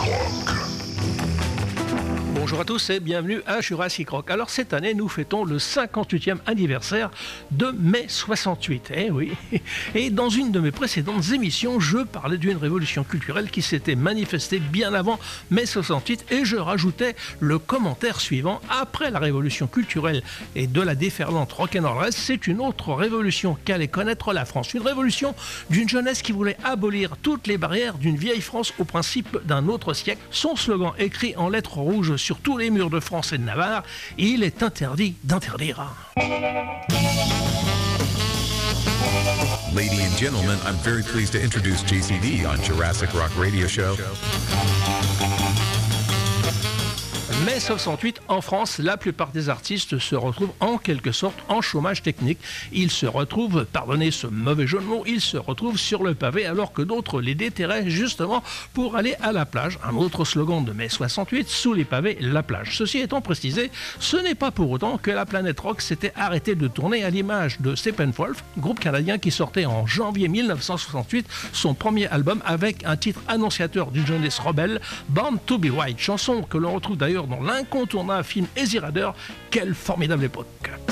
Bonjour à tous et bienvenue à Jurassic Rock. Alors cette année, nous fêtons le 58e anniversaire de mai 68. Eh oui. Et dans une de mes précédentes émissions, je parlais d'une révolution culturelle qui s'était manifestée bien avant mai 68 et je rajoutais le commentaire suivant: après la révolution culturelle et de la déferlante rock'n'roll, c'est une autre révolution qu'allait connaître la France. Une révolution d'une jeunesse qui voulait abolir toutes les barrières d'une vieille France au principe d'un autre siècle. Son slogan écrit en lettres rouges sur tous les murs de France et de Navarre: il est interdit d'interdire. Ladies and gentlemen, I'm very pleased to introduce JCD on Jurassic Rock Radio Show. Mai 68, en France, la plupart des artistes se retrouvent en quelque sorte en chômage technique. Ils se retrouvent, pardonnez ce mauvais jeu de mots, ils se retrouvent sur le pavé alors que d'autres les déterraient justement pour aller à la plage. Un autre slogan de mai 68, sous les pavés, la plage. Ceci étant précisé, ce n'est pas pour autant que la planète rock s'était arrêtée de tourner, à l'image de Steppenwolf, groupe canadien qui sortait en janvier 1968 son premier album avec un titre annonciateur d'une jeunesse rebelle, Born to be Wild, chanson que l'on retrouve d'ailleurs dans l'incontournable film Easy Rider. Quelle formidable époque!